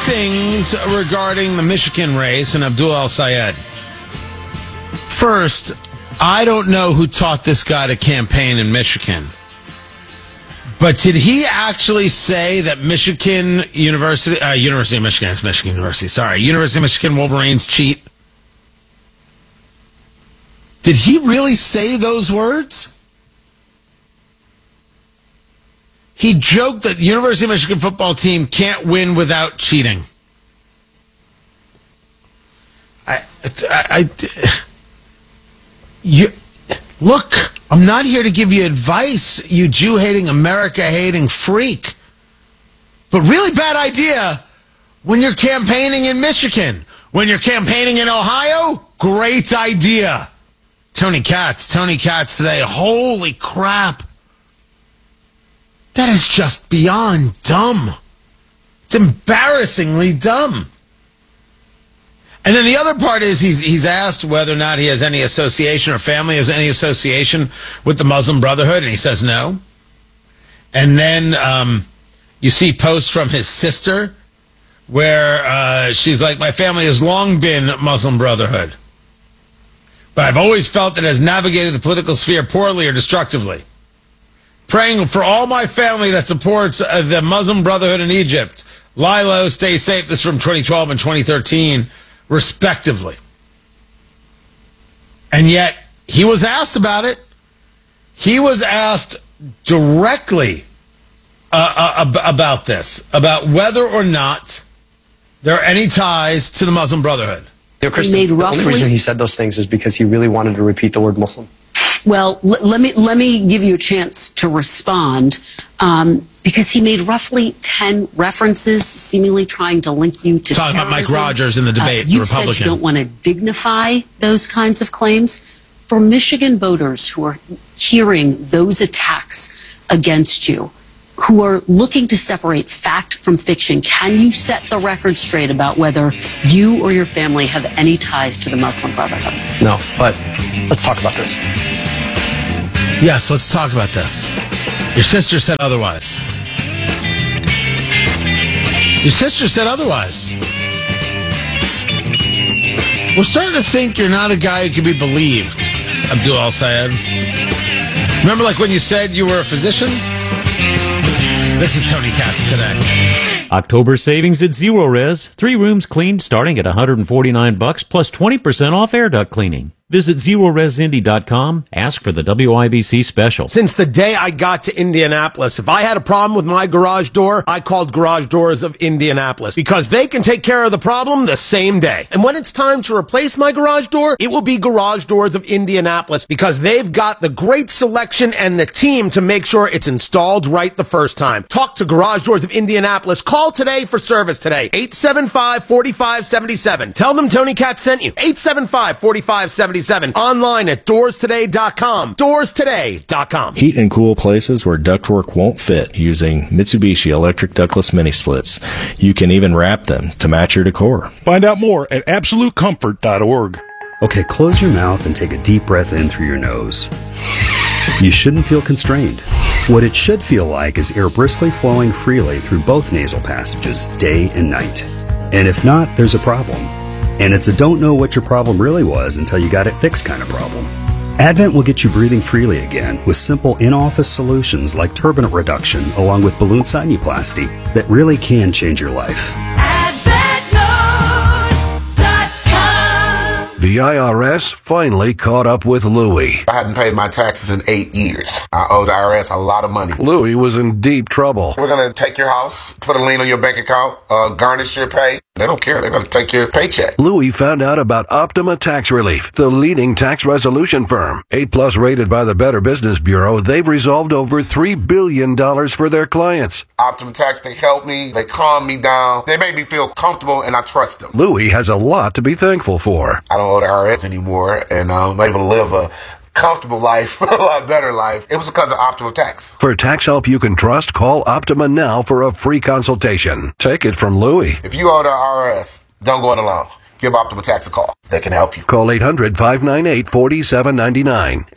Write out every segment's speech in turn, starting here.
things regarding the Michigan race and Abdul El-Sayed. First, I don't know who taught this guy to campaign in Michigan. But did he actually say that University of Michigan Wolverines cheat? Did he really say those words? He joked that the University of Michigan football team can't win without cheating. Look, I'm not here to give you advice, you Jew-hating, America-hating freak. But really bad idea when you're campaigning in Michigan. When you're campaigning in Ohio, great idea. Tony Katz today. Holy crap. That is just beyond dumb. It's embarrassingly dumb. And then the other part is he's asked whether or not he has any association or family has any association with the Muslim Brotherhood, and he says no. And then you see posts from his sister where she's like, my family has long been Muslim Brotherhood, but I've always felt that it has navigated the political sphere poorly or destructively. Praying for all my family that supports the Muslim Brotherhood in Egypt. Lilo, stay safe. This is from 2012 and 2013, respectively. And yet, he was asked about it. He was asked directly about this, about whether or not there are any ties to the Muslim Brotherhood. You know, Kristen, the only reason he said those things is because he really wanted to repeat the word Muslim. Well, let me give you a chance to respond, because he made roughly 10 references, seemingly trying to link you to talking terrorism. about Mike Rogers in the debate, the you Republican. said you don't want to dignify those kinds of claims. For Michigan voters who are hearing those attacks against you, who are looking to separate fact from fiction, can you set the record straight about whether you or your family have any ties to the Muslim Brotherhood? No, but let's talk about this. Yes, let's talk about this. Your sister said otherwise. Your sister said otherwise. We're starting to think you're not a guy who can be believed, Abdul El-Sayed. Remember, like when you said you were a physician? This is Tony Katz today. October savings at Zero Res. 3 rooms cleaned starting at $149 plus 20% off air duct cleaning. Visit ZeroResIndy.com. Ask for the WIBC special. Since the day I got to Indianapolis, if I had a problem with my garage door, I called Garage Doors of Indianapolis because they can take care of the problem the same day. And when it's time to replace my garage door, it will be Garage Doors of Indianapolis because they've got the great selection and the team to make sure it's installed right the first time. Talk to Garage Doors of Indianapolis. Call today for service today. 875-4577. Tell them Tony Katz sent you. 875-4577. Online at doorstoday.com. Doorstoday.com. Heat and cool places where ductwork won't fit using Mitsubishi electric ductless mini splits. You can even wrap them to match your decor. Find out more at absolutecomfort.org. Okay, close your mouth and take a deep breath in through your nose. You shouldn't feel constrained. What it should feel like is air briskly flowing freely through both nasal passages, day and night. And if not, there's a problem. And it's a don't know what your problem really was until you got it fixed kind of problem. Advent will get you breathing freely again with simple in-office solutions like turbinate reduction along with balloon sinuplasty that really can change your life. The IRS finally caught up with Louie. I hadn't paid my taxes in 8 years. I owed the IRS a lot of money. Louie was in deep trouble. We're going to take your house, put a lien on your bank account, garnish your pay. They don't care. They're going to take your paycheck. Louie found out about Optima Tax Relief, the leading tax resolution firm. 8+ rated by the Better Business Bureau, they've resolved over $3 billion for their clients. Optima Tax, they help me. They calm me down. They make me feel comfortable, and I trust them. Louie has a lot to be thankful for. I don't owe the IRS anymore, and I'm able to live a comfortable life, a lot better life. It was because of Optima Tax. For tax help you can trust, call Optima now for a free consultation. Take it from Louie. If you owe the IRS, don't go it alone. Give Optima Tax a call. They can help you. Call 800-598-4799.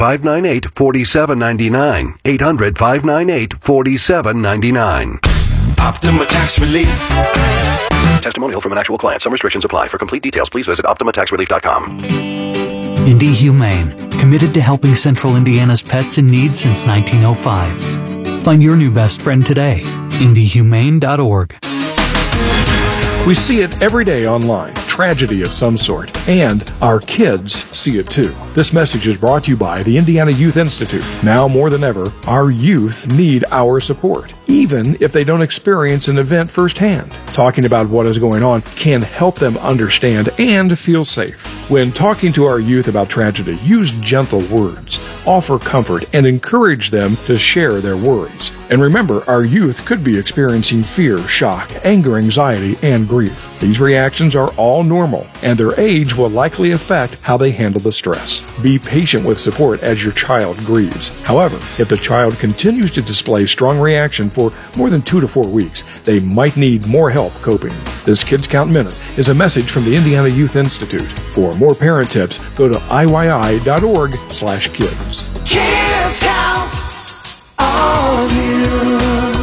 800-598-4799. 800-598-4799. Optima Tax Relief. Testimonial from an actual client. Some restrictions apply. For complete details, please visit OptimaTaxRelief.com. Indy Humane, committed to helping Central Indiana's pets in need since 1905. Find your new best friend today. IndyHumane.org. We see it every day online, tragedy of some sort, and our kids see it too. This message is brought to you by the Indiana Youth Institute. Now more than ever, our youth need our support, even if they don't experience an event firsthand. Talking about what is going on can help them understand and feel safe. When talking to our youth about tragedy, use gentle words, offer comfort, and encourage them to share their worries. And remember, our youth could be experiencing fear, shock, anger, anxiety, and grief. These reactions are all normal, and their age will likely affect how they handle the stress. Be patient with support as your child grieves. However, if the child continues to display strong reaction for more than 2 to 4 weeks, they might need more help coping. This Kids Count Minute is a message from the Indiana Youth Institute. For more parent tips, go to IYI.org/kids. Kids count on you.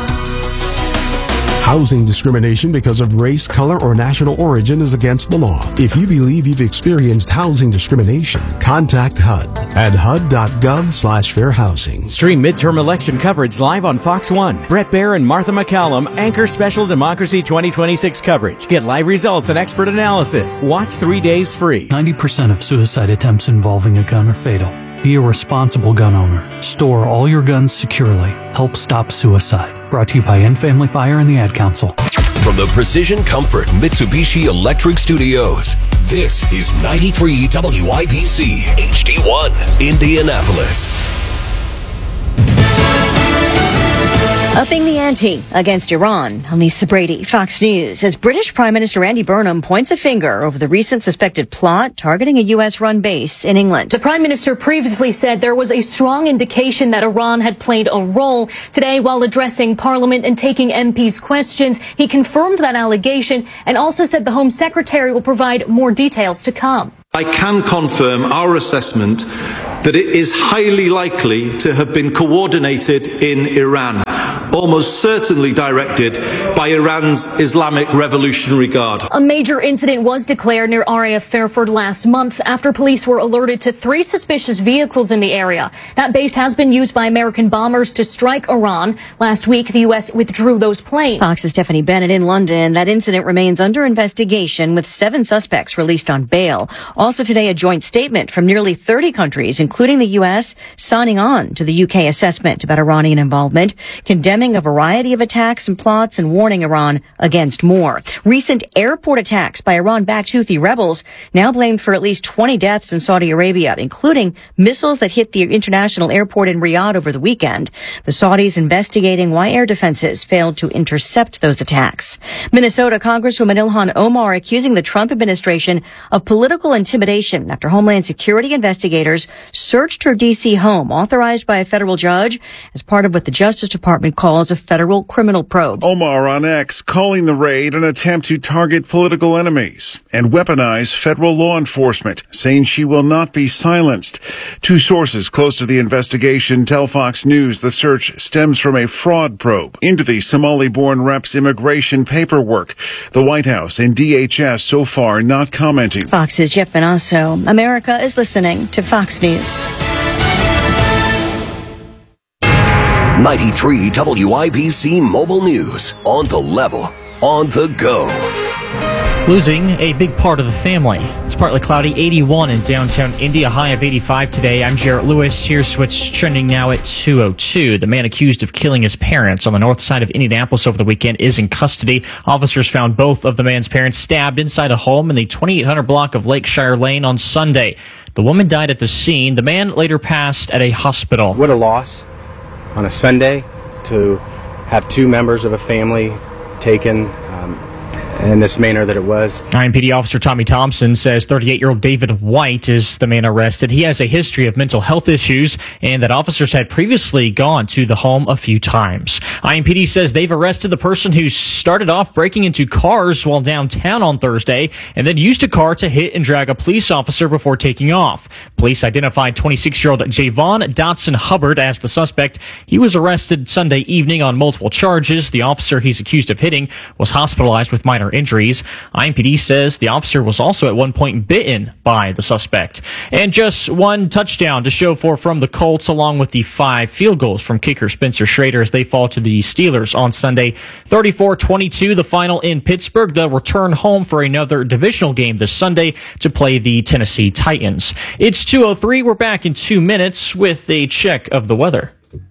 Housing discrimination because of race, color, or national origin is against the law. If you believe you've experienced housing discrimination, contact HUD at hud.gov/fair housing. Stream midterm election coverage live on Fox 1. Brett Baer and Martha McCallum anchor Special Democracy 2026 coverage. Get live results and expert analysis. Watch 3 days free. 90% of suicide attempts involving a gun are fatal. Be a responsible gun owner. Store all your guns securely. Help stop suicide. Brought to you by End Family Fire and the Ad Council. From the Precision Comfort Mitsubishi Electric Studios, this is 93 WIBC HD1, Indianapolis. Upping the ante against Iran. Lisa Brady, Fox News. As British Prime Minister Andy Burnham points a finger over the recent suspected plot targeting a U.S.-run base in England. The Prime Minister previously said there was a strong indication that Iran had played a role. Today, while addressing Parliament and taking MPs' questions, he confirmed that allegation and also said the Home Secretary will provide more details to come. I can confirm our assessment that it is highly likely to have been coordinated in Iran, almost certainly directed by Iran's Islamic Revolutionary Guard. A major incident was declared near RAF Fairford last month after police were alerted to 3 suspicious vehicles in the area. That base has been used by American bombers to strike Iran. Last week, the U.S. withdrew those planes. Fox's Stephanie Bennett in London. That incident remains under investigation with 7 suspects released on bail. Also today, a joint statement from nearly 30 countries, including the U.S., signing on to the U.K. assessment about Iranian involvement, condemning a variety of attacks and plots and warning Iran against more. Recent airport attacks by Iran-backed Houthi rebels now blamed for at least 20 deaths in Saudi Arabia, including missiles that hit the international airport in Riyadh over the weekend. The Saudis investigating why air defenses failed to intercept those attacks. Minnesota Congresswoman Ilhan Omar accusing the Trump administration of political intimidation after Homeland Security investigators searched her D.C. home, authorized by a federal judge, as part of what the Justice Department calls a federal criminal probe. Omar on X calling the raid an attempt to target political enemies and weaponize federal law enforcement, saying she will not be silenced. 2 sources close to the investigation tell Fox News the search stems from a fraud probe into the Somali-born rep's immigration paperwork. The White House and DHS so far not commenting. Fox's Jeff Benasso. America is listening to Fox News. 93 WIBC Mobile News. On the level, on the go. Losing a big part of the family. It's partly cloudy, 81 in downtown Indy, a high of 85 today. I'm Jarrett Lewis. Here's what's trending now at 2:02. The man accused of killing his parents on the north side of Indianapolis over the weekend is in custody. Officers found both of the man's parents stabbed inside a home in the 2800 block of Lakeshire Lane on Sunday. The woman died at the scene. The man later passed at a hospital. What a loss on a Sunday to have 2 members of a family taken in this manner that it was. IMPD Officer Tommy Thompson says 38-year-old David White is the man arrested. He has a history of mental health issues and that officers had previously gone to the home a few times. IMPD says they've arrested the person who started off breaking into cars while downtown on Thursday and then used a car to hit and drag a police officer before taking off. Police identified 26-year-old Javon Dotson Hubbard as the suspect. He was arrested Sunday evening on multiple charges. The officer he's accused of hitting was hospitalized with minor injuries. IMPD says the officer was also at one point bitten by the suspect. And just one touchdown to show for from the Colts, along with the 5 field goals from kicker Spencer Schrader as they fall to the Steelers on Sunday. 34-22, the final in Pittsburgh. They'll return home for another divisional game this Sunday to play the Tennessee Titans. It's 2:03. We're back in 2 minutes with a check of the weather.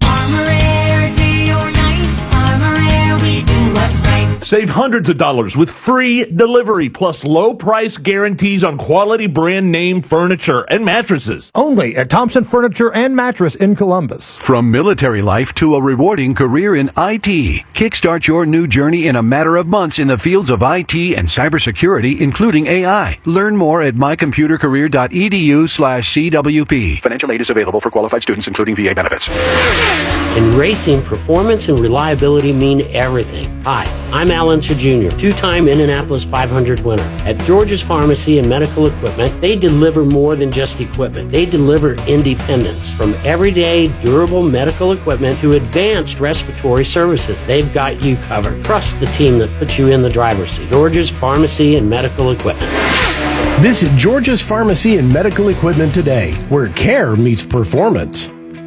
Save hundreds of dollars with free delivery plus low price guarantees on quality brand name furniture and mattresses. Only at Thompson Furniture and Mattress in Columbus. From military life to a rewarding career in IT, kickstart your new journey in a matter of months in the fields of IT and cybersecurity, including AI. Learn more at mycomputercareer.edu/CWP. Financial aid is available for qualified students, including VA benefits. In racing, performance and reliability mean everything. Hi, I'm Alan Jr., 2-time Indianapolis 500 winner. At George's Pharmacy and Medical Equipment, they deliver more than just equipment. They deliver independence. From everyday, durable medical equipment to advanced respiratory services, they've got you covered. Trust the team that puts you in the driver's seat. George's Pharmacy and Medical Equipment. Visit George's Pharmacy and Medical Equipment today, where care meets performance.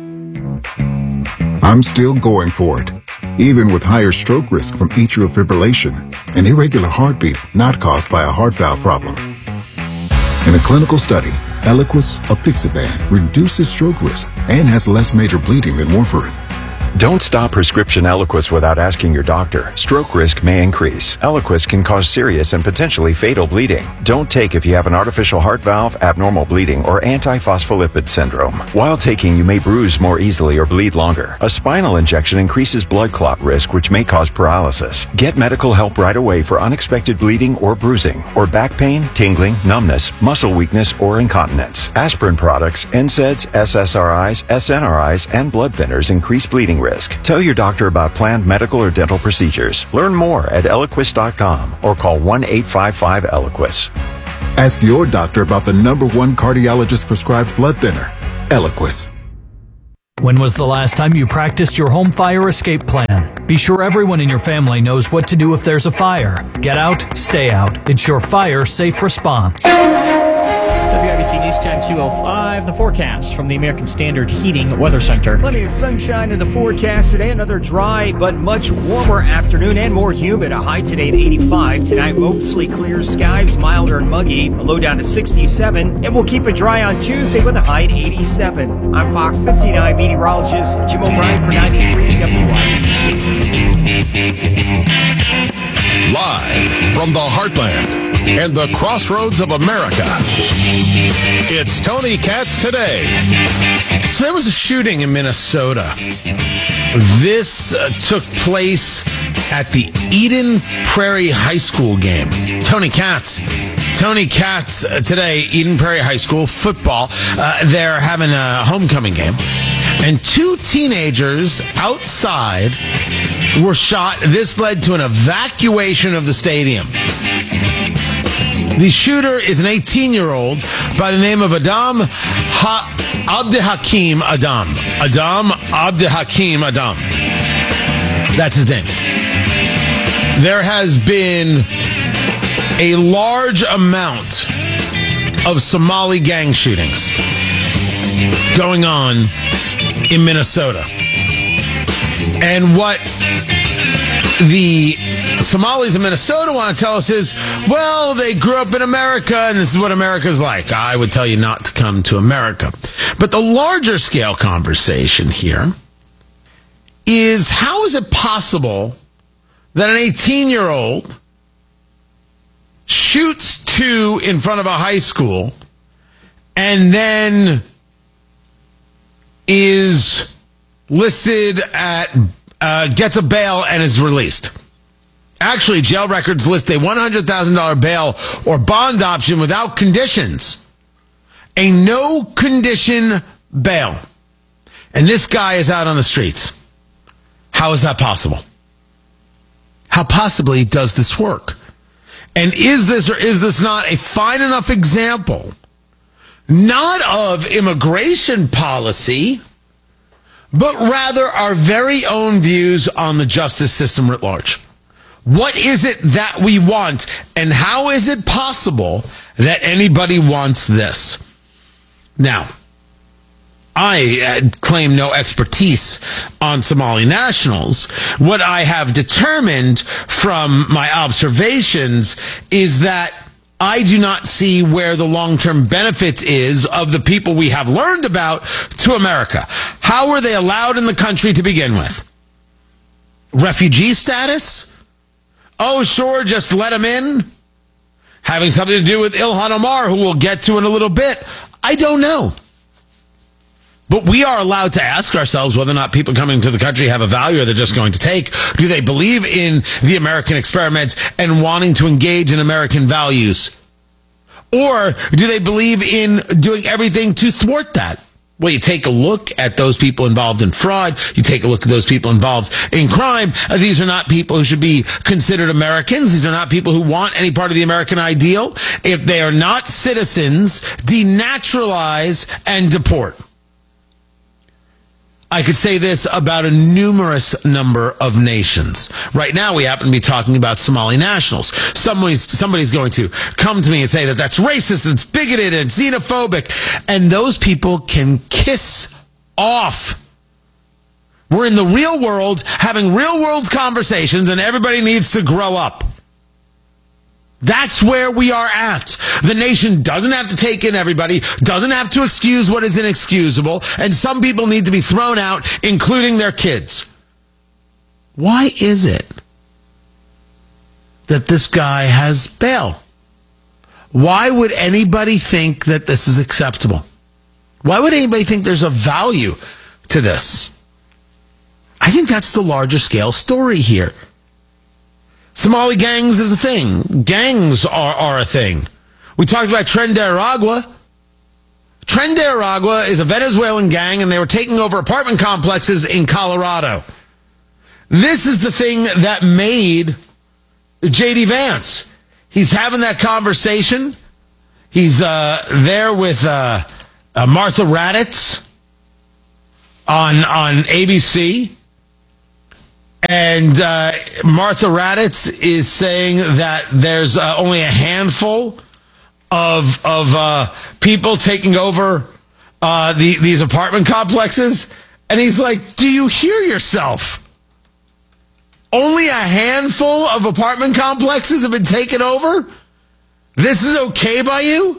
I'm still going for it, even with higher stroke risk from atrial fibrillation, an irregular heartbeat not caused by a heart valve problem. In a clinical study, Eliquis apixaban reduces stroke risk and has less major bleeding than warfarin. Don't stop prescription Eliquis without asking your doctor. Stroke risk may increase. Eliquis can cause serious and potentially fatal bleeding. Don't take if you have an artificial heart valve, abnormal bleeding, or antiphospholipid syndrome. While taking, you may bruise more easily or bleed longer. A spinal injection increases blood clot risk, which may cause paralysis. Get medical help right away for unexpected bleeding or bruising, or back pain, tingling, numbness, muscle weakness, or incontinence. Aspirin products, NSAIDs, SSRIs, SNRIs, and blood thinners increase bleeding risk. Tell your doctor about planned medical or dental procedures. Learn more at Eliquis.com or call 1-855-ELIQUIS. Ask your doctor about the #1 cardiologist prescribed blood thinner, Eliquis. When was the last time you practiced your home fire escape plan? Be sure everyone in your family knows what to do if there's a fire. Get out, stay out. It's your fire safe response. WIBC News Time 2:05. The forecast from the American Standard Heating Weather Center. Plenty of sunshine in the forecast today. Another dry but much warmer afternoon and more humid. A high today at 85. Tonight, mostly clear skies, milder and muggy. A low down to 67. And we'll keep it dry on Tuesday with a high at 87. I'm Fox 59 meteorologist Jim O'Brien for 93 WIBC. Live from the heartland and the crossroads of America, it's Tony Katz Today. So there was a shooting in Minnesota. This took place at the Eden Prairie High School game. Tony Katz today, Eden Prairie High School football. They're having a homecoming game. And 2 teenagers outside were shot. This led to an evacuation of the stadium. The shooter is an 18-year-old by the name of Adam Abdehakim Adam. Adam Abdehakim Adam. That's his name. There has been a large amount of Somali gang shootings going on in Minnesota. And what the Somalis in Minnesota want to tell us is, well, they grew up in America and this is what America's like. I would tell you not to come to America. But the larger scale conversation here is, how is it possible that an 18-year-old shoots 2 in front of a high school and then is listed at, gets a bail and is released? Actually, jail records list a $100,000 bail or bond option without conditions. A no-condition bail. And this guy is out on the streets. How is that possible? How possibly does this work? And is this or is this not a fine enough example, not of immigration policy, but rather our very own views on the justice system writ large? What is it that we want, and how is it possible that anybody wants this? Now, I claim no expertise on Somali nationals. What I have determined from my observations is that I do not see where the long-term benefit is of the people we have learned about to America. How were they allowed in the country to begin with? Refugee status? Oh, sure, just let them in? Having something to do with Ilhan Omar, who we'll get to in a little bit? I don't know. But we are allowed to ask ourselves whether or not people coming to the country have a value or they're just going to take. Do they believe in the American experiment and wanting to engage in American values? Or do they believe in doing everything to thwart that? Well, you take a look at those people involved in fraud. You take a look at those people involved in crime. These are not people who should be considered Americans. These are not people who want any part of the American ideal. If they are not citizens, denaturalize and deport. I could say this about a numerous number of nations. Right now, we happen to be talking about Somali nationals. Somebody's going to come to me and say that that's racist, it's bigoted, and xenophobic. And those people can kiss off. We're in the real world, having real world conversations, and everybody needs to grow up. That's where we are at. The nation doesn't have to take in everybody, doesn't have to excuse what is inexcusable, and some people need to be thrown out, including their kids. Why is it that this guy has bail? Why would anybody think that this is acceptable? Why would anybody think there's a value to this? I think that's the larger scale story here. Somali gangs is a thing. Gangs are a thing. We talked about Tren de Aragua. Tren de Aragua is a Venezuelan gang, and they were taking over apartment complexes in Colorado. This is the thing that made J.D. Vance. He's having that conversation. He's there with Martha Raddatz on ABC. And Martha Raddatz is saying that there's only a handful of people taking over these apartment complexes. And he's like, do you hear yourself? Only a handful of apartment complexes have been taken over? This is okay by you?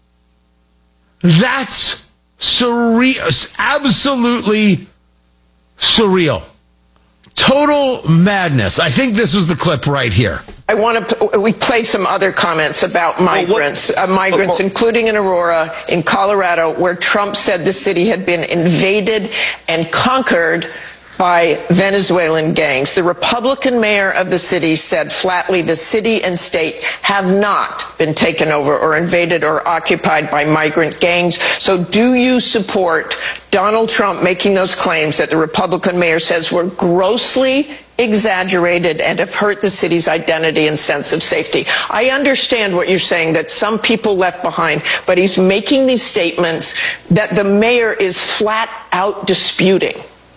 That's surreal. Absolutely surreal. Total madness. I think this was the clip right here. I want to. We played some other comments about migrants, including in Aurora, in Colorado, where Trump said the city had been invaded and conquered by Venezuelan gangs. The Republican mayor of the city said flatly the city and state have not been taken over or invaded or occupied by migrant gangs. So do you support Donald Trump making those claims that the Republican mayor says were grossly exaggerated and have hurt the city's identity and sense of safety? I understand what you're saying, that some people left behind, but he's making these statements that the mayor is flat out disputing.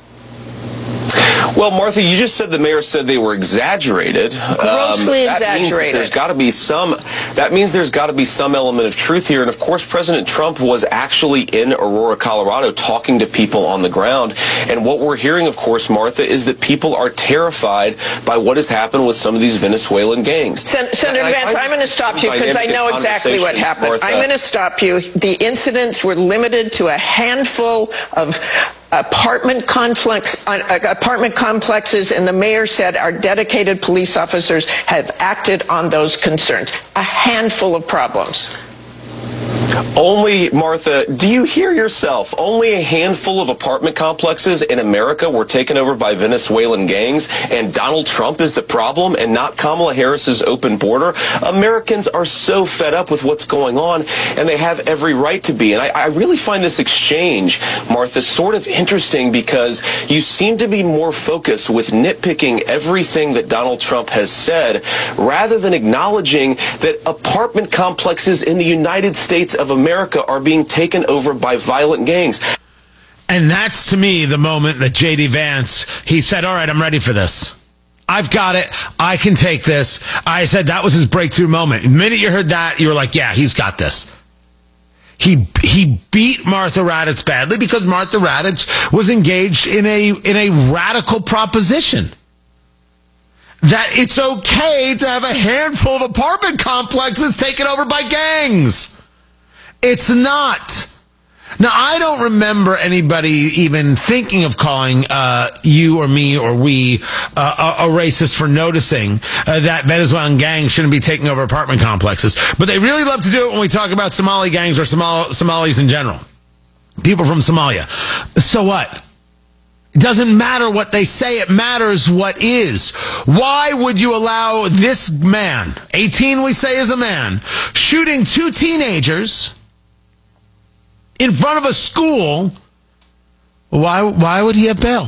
Well, Martha, you just said the mayor said they were exaggerated. Grossly exaggerated. That means there's got to be some element of truth here. And of course, President Trump was actually in Aurora, Colorado, talking to people on the ground. And what we're hearing, of course, Martha, is that people are terrified by what has happened with some of these Venezuelan gangs. Senator Vance, I'm going to stop you because I know exactly what happened. Martha. I'm going to stop you. The incidents were limited to a handful of apartment complexes, and the mayor said our dedicated police officers have acted on those concerns. A handful of problems. Only, Martha, do you hear yourself? Only a handful of apartment complexes in America were taken over by Venezuelan gangs, and Donald Trump is the problem and not Kamala Harris's open border? Americans are so fed up with what's going on, and they have every right to be. And I really find this exchange, Martha, sort of interesting because you seem to be more focused with nitpicking everything that Donald Trump has said rather than acknowledging that apartment complexes in the United States of America are being taken over by violent gangs. And that's, to me, the moment that J.D. Vance, he said, all right, I'm ready for this. I've got it. I can take this. I said that was his breakthrough moment. The minute you heard that, you were like, yeah, he's got this. He beat Martha Raddatz badly because Martha Raddatz was engaged in a radical proposition that it's okay to have a handful of apartment complexes taken over by gangs. It's not. Now, I don't remember anybody even thinking of calling you or me or we a racist for noticing that Venezuelan gangs shouldn't be taking over apartment complexes. But they really love to do it when we talk about Somali gangs or Somalis in general. People from Somalia. So what? It doesn't matter what they say. It matters what is. Why would you allow this man, 18 we say is a man, shooting two teenagers in front of a school? Why would he have bail?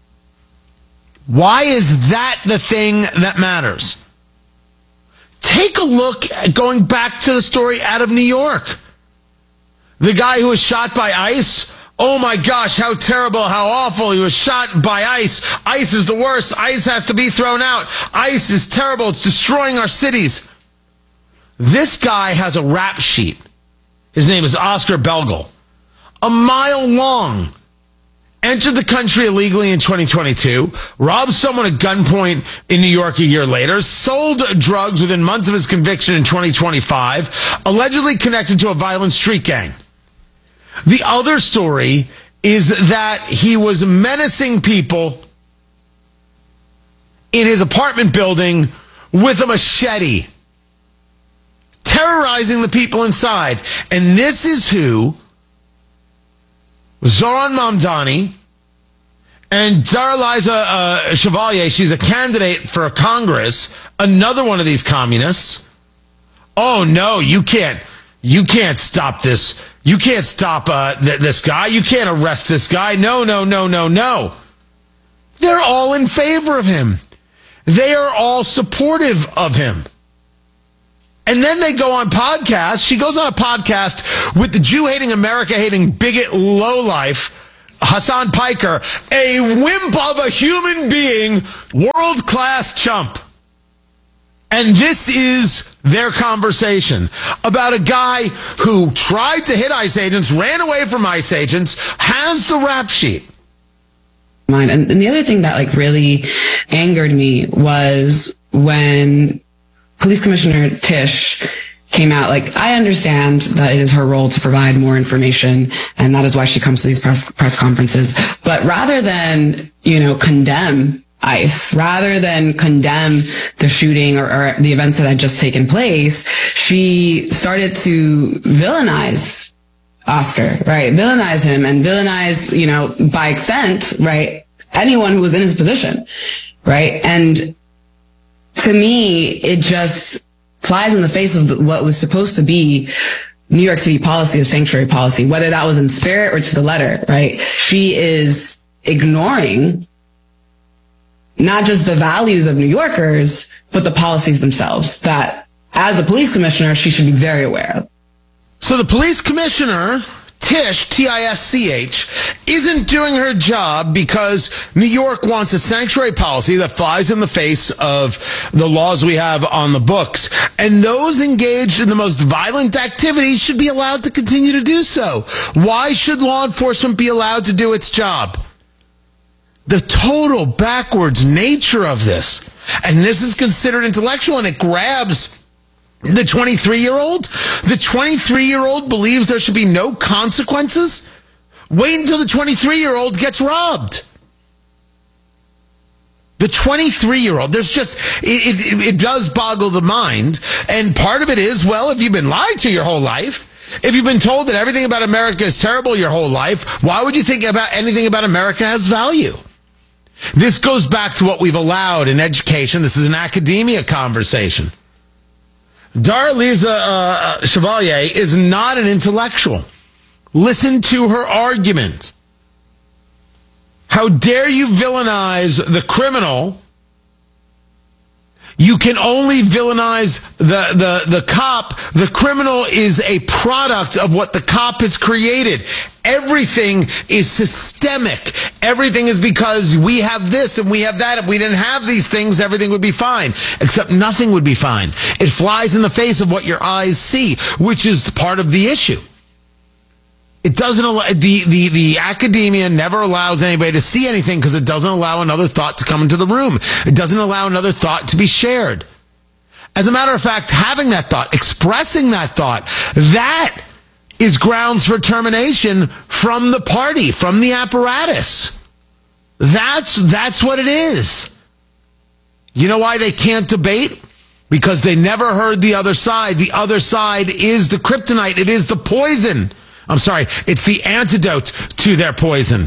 Why is that the thing that matters? Take a look at going back to the story out of New York. The guy who was shot by ICE. Oh my gosh, how terrible, how awful. He was shot by ICE. ICE is the worst. ICE has to be thrown out. ICE is terrible. It's destroying our cities. This guy has a rap sheet. His name is Oscar Belgel. A mile long. Entered the country illegally in 2022. Robbed someone at gunpoint in New York a year later. Sold drugs within months of his conviction in 2025. Allegedly connected to a violent street gang. The other story is that he was menacing people in his apartment building with a machete. Terrorizing the people inside. And this is who Zohran Mamdani and Daraliza Chevalier, she's a candidate for Congress, another one of these communists. Oh no, you can't stop this. You can't stop this guy. You can't arrest this guy. No. They're all in favor of him. They are all supportive of him. And then they go on podcasts. She goes on a podcast with the Jew-hating, America-hating, bigot lowlife, Hassan Piker, a wimp of a human being, world-class chump. And this is their conversation about a guy who tried to hit ICE agents, ran away from ICE agents, has the rap sheet. And the other thing that really angered me was when Police Commissioner Tish came out. I understand that it is her role to provide more information, and that is why she comes to these press conferences. But rather than, condemn ICE, rather than condemn the shooting or the events that had just taken place, she started to villainize Oscar, right? Villainize him and villainize, by extent, right, anyone who was in his position, right? And to me, it just flies in the face of what was supposed to be New York City policy of sanctuary policy, whether that was in spirit or to the letter, right? She is ignoring not just the values of New Yorkers, but the policies themselves that, as a police commissioner, she should be very aware of. So the police commissioner, Tish, T-I-S-C-H, isn't doing her job because New York wants a sanctuary policy that flies in the face of the laws we have on the books. And those engaged in the most violent activity should be allowed to continue to do so. Why should law enforcement be allowed to do its job? The total backwards nature of this. And this is considered intellectual, and it grabs the 23-year-old. The 23-year-old believes there should be no consequences. Wait until the 23-year-old gets robbed. The 23-year-old, there's just, it does boggle the mind. And part of it is, well, if you've been lied to your whole life, If you've been told that everything about America is terrible your whole life, why would you think about anything about America has value? This goes back to what we've allowed in education. This is an academia conversation. Darlisa Chevalier is not an intellectual. Listen to her argument. How dare you villainize the criminal? You can only villainize the cop. The criminal is a product of what the cop has created. Everything is systemic. Everything is because we have this and we have that. If we didn't have these things, everything would be fine. Except nothing would be fine. It flies in the face of what your eyes see, which is part of the issue. It doesn't allow, the academia never allows anybody to see anything because it doesn't allow another thought to come into the room. It doesn't allow another thought to be shared. As a matter of fact, having that thought, expressing that thought, that is grounds for termination from the party, from the apparatus. That's what it is. You know why they can't debate? Because they never heard the other side. The other side is the kryptonite. It is the poison. I'm sorry, it's the antidote to their poison.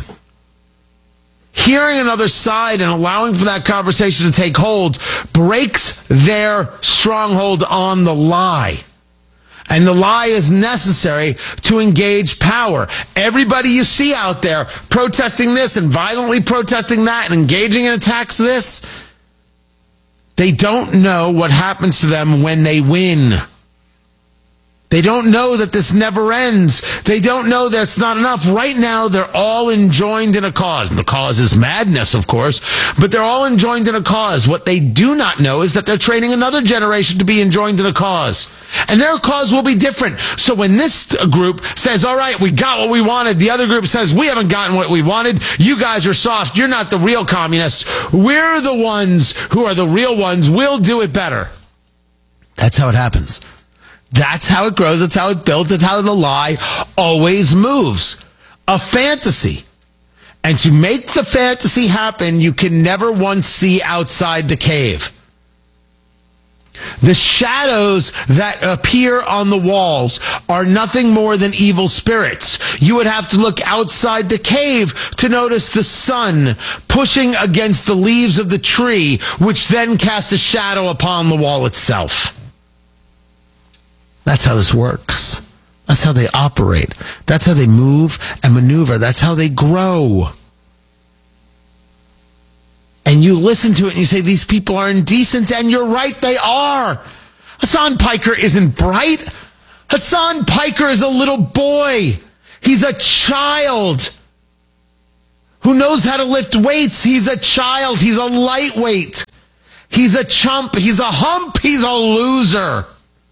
Hearing another side and allowing for that conversation to take hold breaks their stronghold on the lie. And the lie is necessary to engage power. Everybody you see out there protesting this and violently protesting that and engaging in attacks this, they don't know what happens to them when they win. They don't know that this never ends. They don't know that it's not enough. Right now, they're all enjoined in a cause. And the cause is madness, of course, but they're all enjoined in a cause. What they do not know is that they're training another generation to be enjoined in a cause. And their cause will be different. So when this group says, all right, we got what we wanted, the other group says, we haven't gotten what we wanted, you guys are soft, you're not the real communists, we're the ones who are the real ones, we'll do it better. That's how it happens. That's how it grows. That's how it builds. That's how the lie always moves. A fantasy. And to make the fantasy happen, you can never once see outside the cave. The shadows that appear on the walls are nothing more than evil spirits. You would have to look outside the cave to notice the sun pushing against the leaves of the tree, which then casts a shadow upon the wall itself. That's how this works. That's how they operate. That's how they move and maneuver. That's how they grow. And you listen to it and you say, these people are indecent, and you're right, they are. Hassan Piker isn't bright. Hassan Piker is a little boy. He's a child who knows how to lift weights. He's a child. He's a lightweight. He's a chump. He's a hump. He's a loser.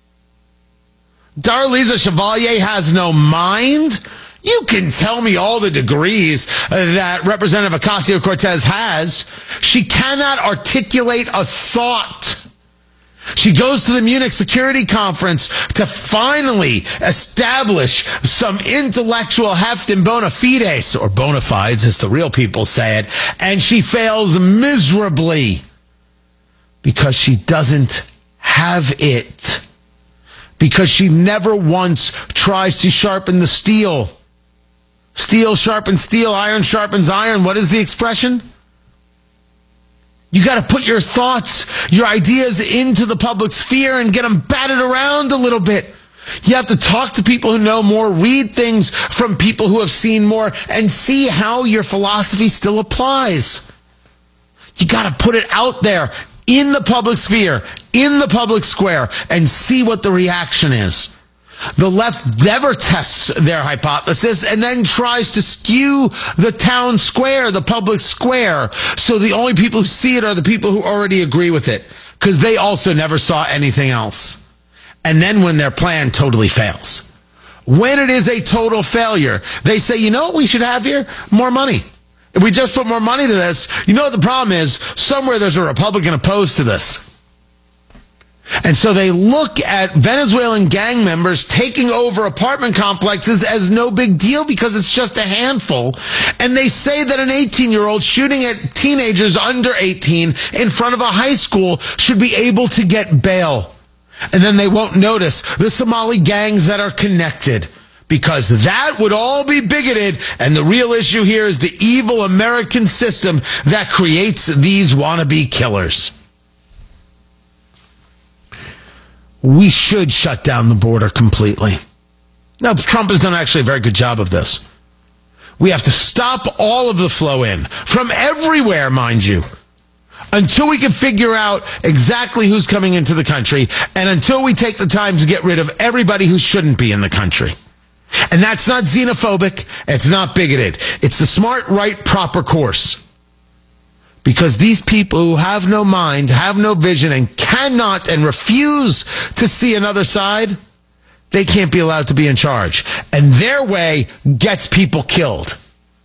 Darlisa Chevalier has no mind. You can tell me all the degrees that Representative Ocasio-Cortez has. She cannot articulate a thought. She goes to the Munich Security Conference to finally establish some intellectual heft and bona fides, or bona fides as the real people say it, and she fails miserably because she doesn't have it. Because she never once tries to sharpen the steel. Steel sharpens steel, iron sharpens iron. What is the expression? You got to put your thoughts, your ideas into the public sphere and get them batted around a little bit. You have to talk to people who know more, read things from people who have seen more, and see how your philosophy still applies. You got to put it out there in the public sphere, in the public square, and see what the reaction is. The left never tests their hypothesis and then tries to skew the town square, the public square, so the only people who see it are the people who already agree with it, because they also never saw anything else. And then when their plan totally fails, when it is a total failure, they say, you know what we should have here? More money. If we just put more money to this, you know what the problem is? Somewhere there's a Republican opposed to this. And so they look at Venezuelan gang members taking over apartment complexes as no big deal because it's just a handful. And they say that an 18-year-old shooting at teenagers under 18 in front of a high school should be able to get bail. And then they won't notice the Somali gangs that are connected, because that would all be bigoted. And the real issue here is the evil American system that creates these wannabe killers. We should shut down the border completely. Now, Trump has done actually a very good job of this. We have to stop all of the flow in, from everywhere, mind you, until we can figure out exactly who's coming into the country, and until we take the time to get rid of everybody who shouldn't be in the country. And that's not xenophobic, it's not bigoted. It's the smart, right, proper course. Because these people who have no mind, have no vision, and cannot and refuse to see another side, they can't be allowed to be in charge. And their way gets people killed.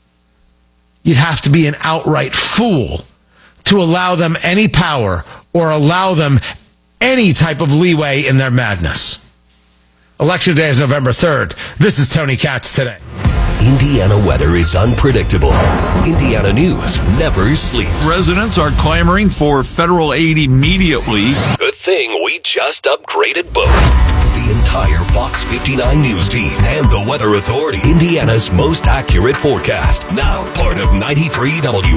You'd have to be an outright fool to allow them any power or allow them any type of leeway in their madness. Election day is November 3rd. This is Tony Katz Today. Indiana weather is unpredictable. Indiana news never sleeps. Residents are clamoring for federal aid immediately. Good thing we just upgraded both. The entire Fox 59 news team and the Weather Authority. Indiana's most accurate forecast. Now part of 93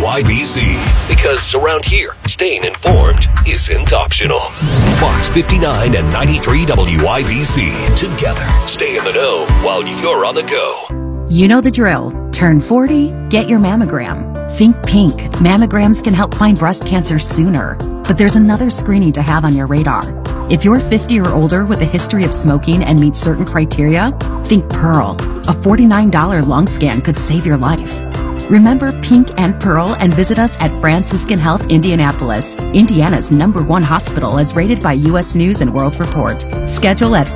WIBC. Because around here, staying informed isn't optional. Fox 59 and 93 WIBC. Together, stay in the know while you're on the go. You know the drill. Turn 40, get your mammogram. Think pink. Mammograms can help find breast cancer sooner. But there's another screening to have on your radar. If you're 50 or older with a history of smoking and meet certain criteria, think Pearl. A $49 lung scan could save your life. Remember Pink and Pearl and visit us at Franciscan Health Indianapolis, Indiana's #1 hospital as rated by U.S. News and World Report. Schedule at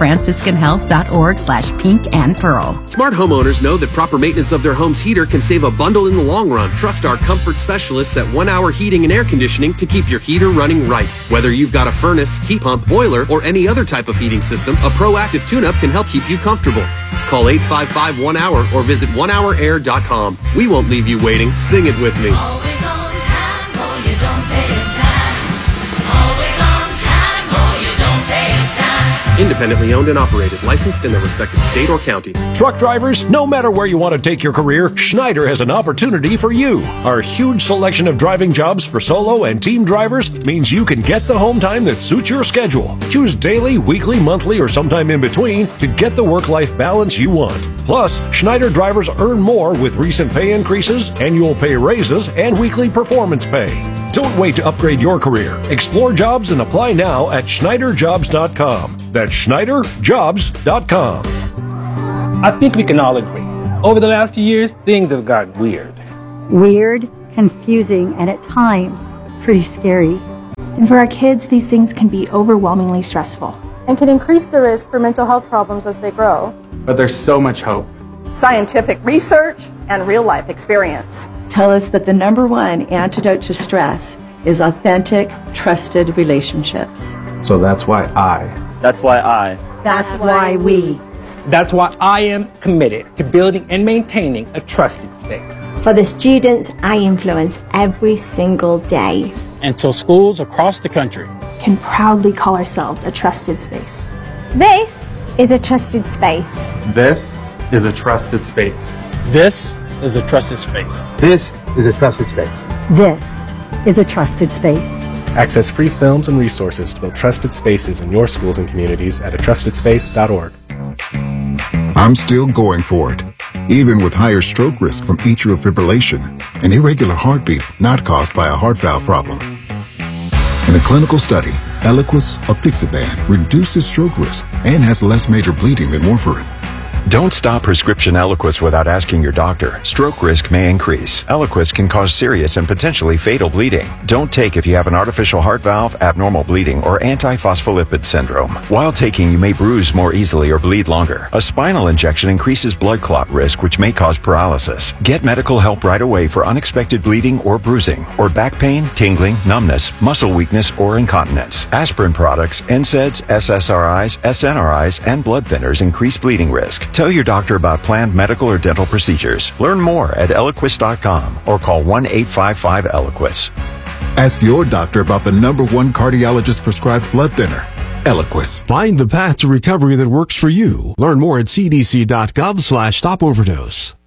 franciscanhealth.org/pink and pearl. Smart homeowners know that proper maintenance of their home's heater can save a bundle in the long run. Trust our comfort specialists at 1 Hour Heating and Air Conditioning to keep your heater running right. Whether you've got a furnace, heat pump, boiler, or any other type of heating system, a proactive tune-up can help keep you comfortable. Call 855-1HOUR or visit onehourair.com. We won't leave you waiting. Sing it with me. Always on time, or you don't pay a dime. Always on time, or you don't pay a dime. Independently owned and operated, licensed in the respective state or county. Truck drivers, no matter where you want to take your career, Schneider has an opportunity for you. Our huge selection of driving jobs for solo and team drivers means you can get the home time that suits your schedule. Choose daily, weekly, monthly, or sometime in between to get the work-life balance you want. Plus, Schneider drivers earn more with recent pay increases, annual pay raises, and weekly performance pay. Don't wait to upgrade your career. Explore jobs and apply now at SchneiderJobs.com. That's SchneiderJobs.com. I think we can all agree. Over the last few years, things have gotten weird. Weird, confusing, and at times, pretty scary. And for our kids, these things can be overwhelmingly stressful. And can increase the risk for mental health problems as they grow. But there's so much hope. Scientific research and real-life experience tell us that the #1 antidote to stress is authentic, trusted relationships. So that's why I. That's why we. That's why I am committed to building and maintaining a trusted space. For the students I influence every single day. Until schools across the country can proudly call ourselves a trusted space. This is a trusted space. This is a trusted space. This is a trusted space. This is a trusted space. This is a trusted space. Access free films and resources to build trusted spaces in your schools and communities at atrustedspace.org. I'm still going for it, even with higher stroke risk from atrial fibrillation, an irregular heartbeat not caused by a heart valve problem. In a clinical study, Eliquis apixaban reduces stroke risk and has less major bleeding than warfarin. Don't stop prescription Eliquis without asking your doctor. Stroke risk may increase. Eliquis can cause serious and potentially fatal bleeding. Don't take if you have an artificial heart valve, abnormal bleeding, or antiphospholipid syndrome. While taking, you may bruise more easily or bleed longer. A spinal injection increases blood clot risk, which may cause paralysis. Get medical help right away for unexpected bleeding or bruising, or back pain, tingling, numbness, muscle weakness, or incontinence. Aspirin products, NSAIDs, SSRIs, SNRIs, and blood thinners increase bleeding risk. Tell your doctor about planned medical or dental procedures. Learn more at Eliquis.com or call 1-855-ELIQUIS. Ask your doctor about the #1 cardiologist prescribed blood thinner. Eliquis. Find the path to recovery that works for you. Learn more at cdc.gov/stopoverdose.